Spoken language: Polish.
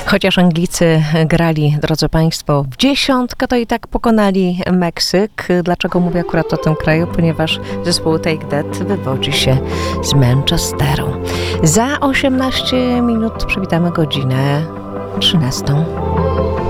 Chociaż Anglicy grali, drodzy Państwo, w dziesiątkę, to i tak pokonali Meksyk. Dlaczego mówię akurat o tym kraju? Ponieważ zespół Take That wywodzi się z Manchesteru. Za 18 minut przywitamy godzinę 13.